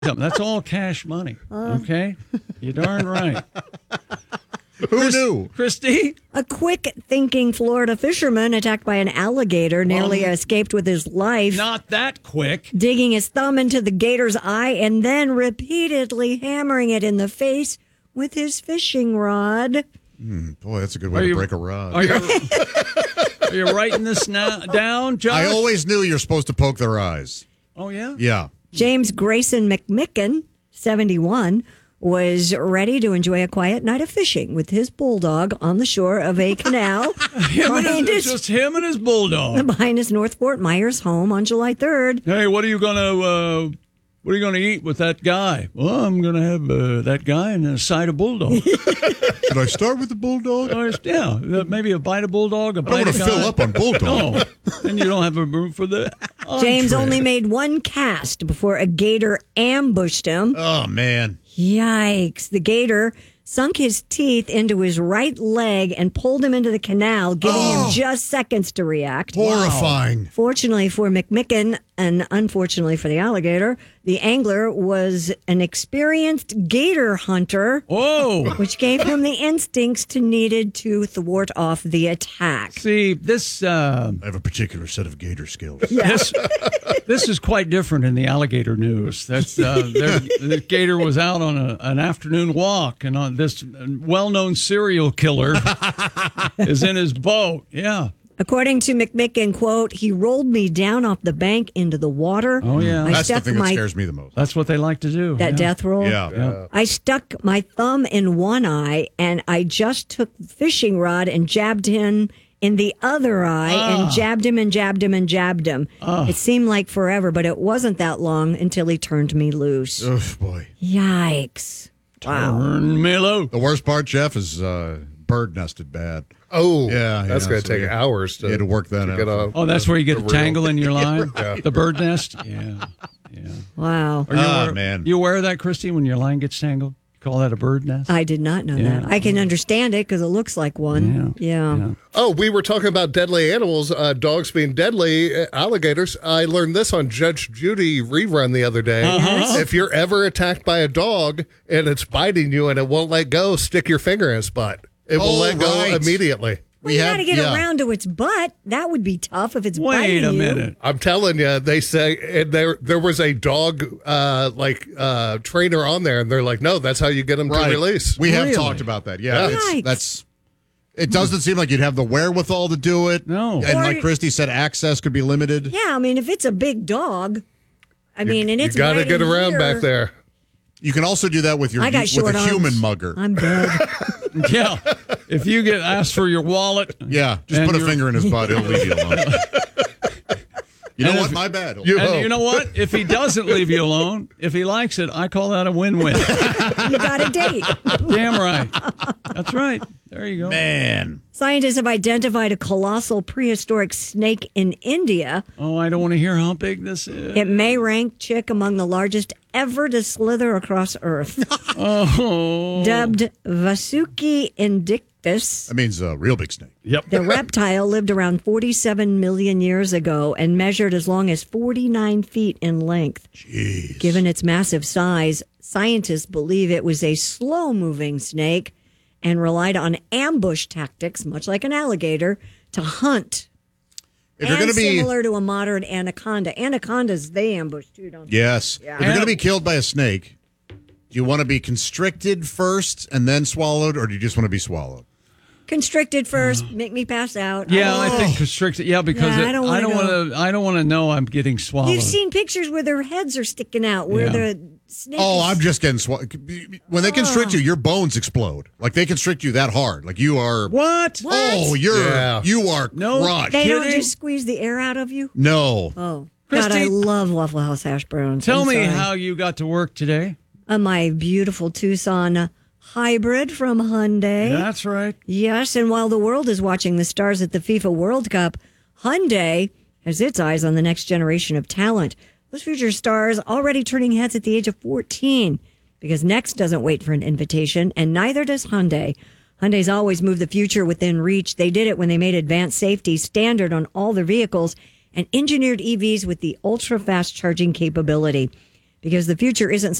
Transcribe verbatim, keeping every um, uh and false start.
That's all cash money. Okay? You're darn right. Who Chris, knew? Christy? A quick-thinking Florida fisherman attacked by an alligator nearly Um, escaped with his life. Not that quick. Digging his thumb into the gator's eye and then repeatedly hammering it in the face with his fishing rod. Mm, boy, that's a good way Are to you- break a rod. Are you, are you writing this now, down, Josh? I always knew you're supposed to poke their eyes. Oh, yeah? Yeah. James Grayson McMicken, seventy-one, was ready to enjoy a quiet night of fishing with his bulldog on the shore of a canal Him and behind, his, his, just him and his bulldog. behind his North Fort Myers home on July third. Hey, what are you gonna uh, what are you gonna eat with that guy? Well, I'm gonna have uh, that guy and a side of bulldog. Should I start with the bulldog? Or, yeah, uh, maybe a bite of bulldog. A I don't bite want of to fill guy. up on bulldog. No, then you don't have a room for the. James entree. only made one cast before a gator ambushed him. Oh, man. Yikes. The gator sunk his teeth into his right leg and pulled him into the canal, giving Oh. him just seconds to react. Horrifying. Fortunately for McMicken and unfortunately for the alligator, the angler was an experienced gator hunter, Oh, which gave him the instincts to needed to thwart off the attack. see this. Uh, I have a particular set of gator skills. This this is quite different in the alligator news. That's uh, there- the gator was out on a, an afternoon walk, and on this well-known serial killer is in his boat. Yeah. According to McMicken, quote, he rolled me down off the bank into the water. Oh, yeah. I That's the stuck thing that my scares me the most. That's what they like to do. that yeah. death roll. Yeah. Yeah. I stuck my thumb in one eye and I just took the fishing rod and jabbed him in the other eye Ah. and jabbed him and jabbed him and jabbed him. It seemed like forever, but it wasn't that long until he turned me loose. Oh, boy. Yikes. Wow. Turn me loose. The worst part, Jeff, is uh, bird nested bad. Oh, Yeah, that's yeah, going so to take you- hours to, you had to work that to out. get a, Oh, that's where you get the a tangle real- in your line? Yeah. The bird nest? Yeah. Yeah. Wow. Are you Ah, aware, man. You aware of that, Christy, when your line gets tangled? Call that a bird nest? I did not know Yeah. that. I can understand it because it looks like one. Yeah. Yeah. Oh, we were talking about deadly animals, uh, dogs being deadly, uh, alligators. I learned this on Judge Judy rerun the other day. Uh-huh. If you're ever attacked by a dog and it's biting you and it won't let go, stick your finger in its butt. It will Oh, let go right. immediately. Well, We you had- got to get yeah. around to its butt. That would be tough if it's Wait biting a you. minute. I'm telling you, they say and there there was a dog uh, like uh, trainer on there, and they're like, no, that's how you get them Right. to release. We have Really? talked about that. Yeah. Yeah. It's, Yikes. that's. It doesn't seem like you'd have the wherewithal to do it. No. And Or- like Christy said, access could be limited. Yeah, I mean, if it's a big dog, I mean, and you it's got to biting get around here, back there. You can also do that with your I got with short a arms. human mugger. I'm dead. Yeah. If you get asked for your wallet. yeah, just and put a you're- finger in his butt. He'll leave you alone. You know And what? if- My bad. He'll- You- And Oh. you know what? If he doesn't leave you alone, if he likes it, I call that a win-win. You got a date. Damn right. That's right. There you go. Man. Scientists have identified a colossal prehistoric snake in India. Oh, I don't want to hear how big this is. It may rank Chick among the largest ever to slither across Earth. Oh. Dubbed Vasuki indictus, That means a real big snake. Yep. the reptile lived around forty-seven million years ago and measured as long as forty-nine feet in length. Jeez. Given its massive size, scientists believe it was a slow-moving snake and relied on ambush tactics, much like an alligator, to hunt. If you're and going to be similar to a modern anaconda. Anacondas, they ambush too, don't they? yes, if you're going to be killed by a snake, do you want to be constricted first and then swallowed, or do you just want to be swallowed? Constricted first, make me pass out. Yeah, I think constricted. Yeah, because Yeah, it- I don't I wanna don't go. want to. I don't want to know I'm getting swallowed. You've seen pictures where their heads are sticking out, where Yeah. the snake Oh, is- I'm just getting swallowed. When they constrict you, your bones explode. Like they constrict you that hard. Like you are. What? What? Oh, you're Yeah. you are No, crushed. They don't kidding? just squeeze the air out of you? No. Oh. God, Christy- I love Waffle House hash browns. Tell I'm me sorry. how you got to work today. Uh, my beautiful Tucson hybrid from Hyundai. That's right. Yes, and while the world is watching the stars at the FIFA World Cup, Hyundai has its eyes on the next generation of talent. Those future stars already turning heads at the age of fourteen, because Next doesn't wait for an invitation, and neither does Hyundai. Hyundai's always moved the future within reach. They did it when they made advanced safety standard on all their vehicles and engineered E Vs with the ultra-fast charging capability. because the future isn't